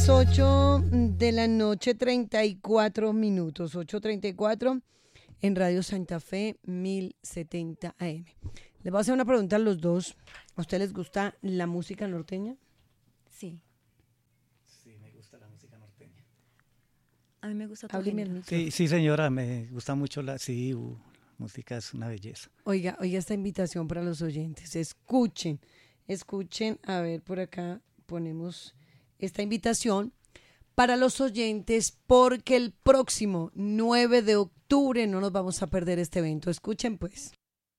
8 de la noche, 34 minutos, 8:34 en Radio Santa Fe, 1070 AM. Les voy a hacer una pregunta a los dos. ¿A ustedes les gusta la música norteña? Sí. Sí, me gusta la música norteña. A mí me gusta todo. Sí, señora, me gusta mucho la música es una belleza. Oiga esta invitación para los oyentes. Escuchen, a ver, por acá ponemos esta invitación para los oyentes porque el próximo 9 de octubre no nos vamos a perder este evento. Escuchen pues.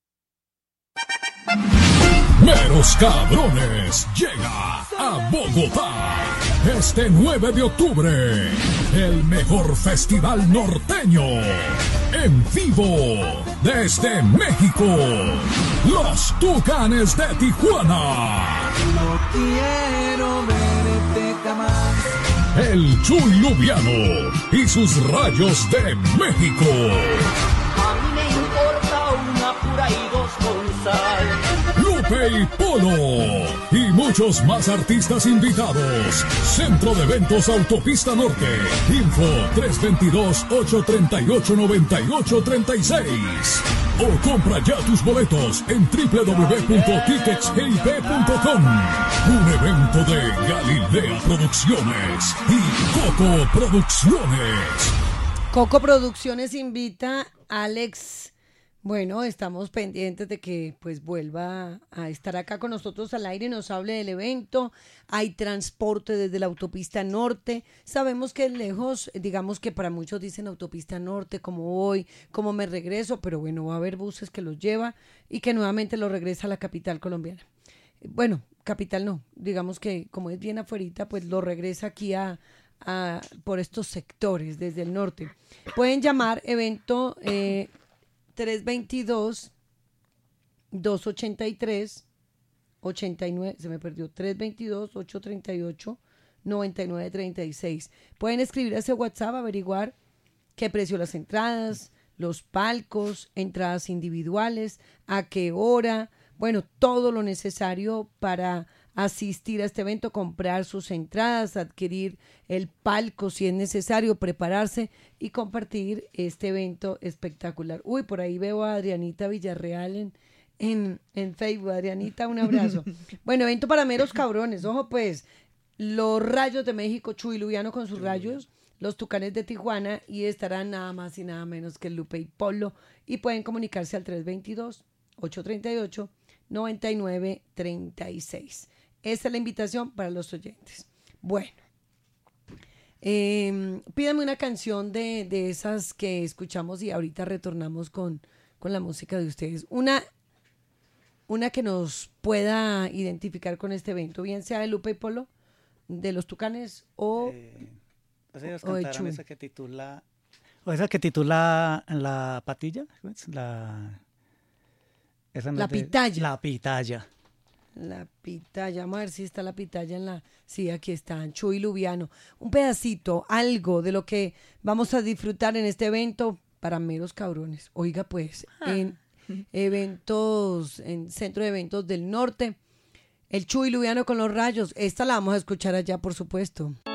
Meros Cabrones llega a Bogotá este 9 de octubre, el mejor festival norteño en vivo desde México, los Tucanes de Tijuana. No quiero verte jamás. El Chuy Lubiano y sus Rayos de México. A mí me importa una pura y dos con sal. Lupe y Polo y muchos más artistas invitados. Centro de Eventos Autopista Norte. Info 322-838-9836. O compra ya tus boletos en www.ticketsgip.com. Un evento de Galilea Producciones y Coco Producciones. Coco Producciones invita a Alex. Bueno, estamos pendientes de que pues vuelva a estar acá con nosotros al aire y nos hable del evento. Hay transporte desde la autopista norte. Sabemos que es lejos, digamos que para muchos dicen autopista norte, como voy, cómo me regreso, pero bueno, va a haber buses que los lleva y que nuevamente los regresa a la capital colombiana. Bueno, capital no, digamos que como es bien afuerita, pues lo regresa aquí por estos sectores desde el norte. Pueden llamar evento 322-283-89, se me perdió, 322-838-9936. Pueden escribir a ese WhatsApp, averiguar qué precio las entradas, los palcos, entradas individuales, a qué hora, bueno, todo lo necesario para asistir a este evento, comprar sus entradas, adquirir el palco si es necesario, prepararse y compartir este evento espectacular. Uy, por ahí veo a Adrianita Villarreal en Facebook. Adrianita, un abrazo. Bueno, evento para meros cabrones. Ojo pues, los Rayos de México, Chuy Lubiano con sus Rayos, los Tucanes de Tijuana y estarán nada más y nada menos que Lupe y Polo y pueden comunicarse al 322-838-9936. Esa es la invitación para los oyentes. Bueno, pídame una canción de esas que escuchamos y ahorita retornamos con la música de ustedes. Una que nos pueda identificar con este evento, bien sea de Lupe y Polo, de los Tucanes o de Chuy. Esa que titula La Patilla, la pitaya. La pitaya. La pitaya, vamos a ver si está la pitaya en la... Sí, aquí está, Chuy Lubiano. Un pedacito, algo de lo que vamos a disfrutar en este evento para meros cabrones. Oiga pues, en eventos, en Centro de Eventos del Norte, el Chuy Lubiano con los Rayos. Esta la vamos a escuchar allá, por supuesto.